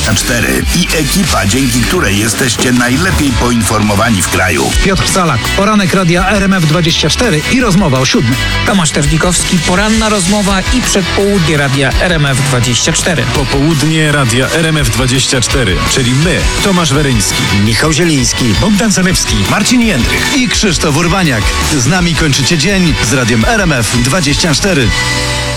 24 i ekipa, dzięki której jesteście najlepiej poinformowani w kraju. Piotr Salak, poranek radia RMF24 i rozmowa o 7:00. Tomasz Terlikowski, poranna rozmowa i przedpołudnie radia RMF24. Popołudnie radia RMF24, czyli my, Tomasz Weryński, Michał Zieliński, Bogdan Zalewski, Marcin Jędrych. i Krzysztof Urbaniak. Z nami kończycie dzień z radiem RMF24.